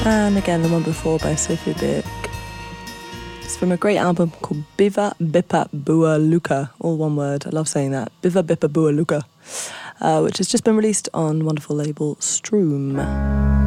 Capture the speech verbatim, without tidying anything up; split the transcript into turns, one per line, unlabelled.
And again, the one before by Sophie Birk. It's from a great album called Biva Bippa Bua Luka, all one word. I love saying that. Biva Bippa Bua Luka, uh, which has just been released on wonderful label Stroom.